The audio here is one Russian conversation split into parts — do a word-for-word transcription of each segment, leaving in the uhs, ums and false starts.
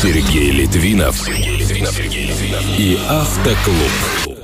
Сергей Литвинов. Сергей Литвинов. Сергей Литвинов. И Автоклуб.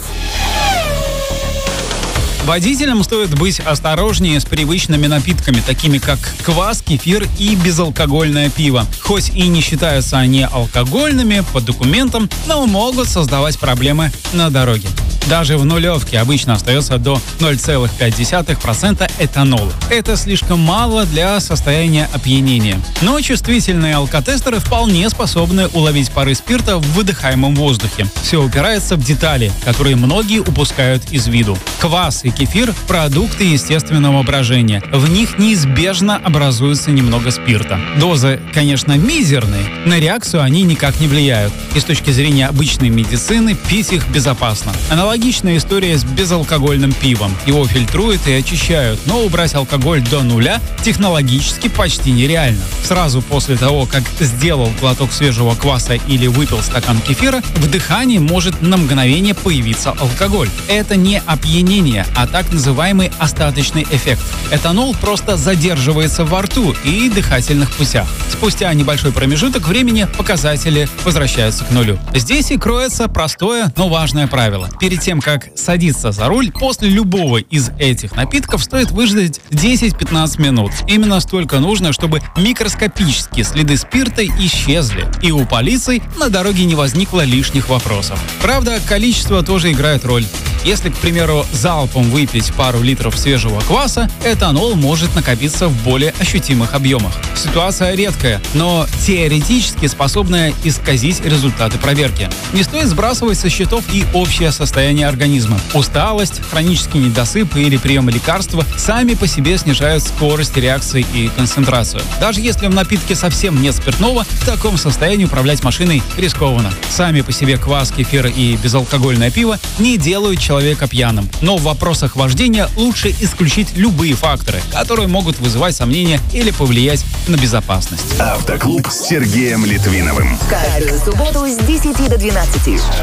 Водителям стоит быть осторожнее с привычными напитками, такими как квас, кефир и безалкогольное пиво. Хоть и не считаются они алкогольными по документам, но могут создавать проблемы на дороге. Даже в нулевке обычно остается до ноль целых пять десятых процента этанола. Это слишком мало для состояния опьянения. Но чувствительные алкотестеры вполне способны уловить пары спирта в выдыхаемом воздухе. Все упирается в детали, которые многие упускают из виду. Квас и кефир – продукты естественного брожения. В них неизбежно образуется немного спирта. Дозы, конечно, мизерные, на реакцию они никак не влияют. И с точки зрения обычной медицины пить их безопасно. Аналогичная история с безалкогольным пивом. Его фильтруют и очищают, но убрать алкоголь до нуля технологически почти нереально. Сразу после того, как сделал глоток свежего кваса или выпил стакан кефира, в дыхании может на мгновение появиться алкоголь. Это не опьянение, а так называемый остаточный эффект. Этанол просто задерживается во рту и дыхательных путях. Спустя небольшой промежуток времени показатели возвращаются к нулю. Здесь и кроется простое, но важное правило. Перед тем, как садиться за руль, после любого из этих напитков стоит выждать десять-пятнадцать минут. Именно столько нужно, чтобы микроскопические следы спирта исчезли, и у полиции на дороге не возникло лишних вопросов. Правда, количество тоже играет роль. Если, к примеру, залпом выпить пару литров свежего кваса, этанол может накопиться в более ощутимых объемах. Ситуация редкая, но теоретически способная исказить результаты проверки. Не стоит сбрасывать со счетов и общее состояние организма. Усталость, хронический недосып или прием лекарства сами по себе снижают скорость реакции и концентрацию. Даже если в напитке совсем нет спиртного, в таком состоянии управлять машиной рискованно. Сами по себе квас, кефир и безалкогольное пиво не делают человека пьяным. Но в вопросах вождения лучше исключить любые факторы, которые могут вызывать сомнения или повлиять на безопасность. Автоклуб с Сергеем Литвиновым. Каждую субботу с десяти до двенадцати.